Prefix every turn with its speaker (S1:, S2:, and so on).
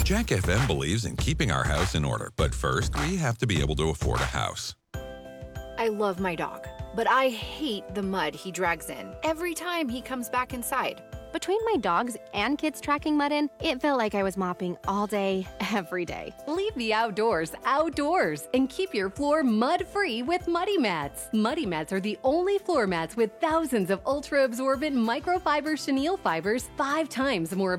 S1: Jack FM believes in keeping our house in order, but first we have to be able to afford a house.
S2: I love my dog, but I hate the mud he drags in every time he comes back inside.
S3: Between my dogs and kids tracking mud in, it felt like I was mopping all day, every day.
S4: Leave the outdoors outdoors and keep your floor mud-free with Muddy Mats. Muddy Mats are the only floor mats with thousands of ultra-absorbent microfiber chenille fibers, 5 times more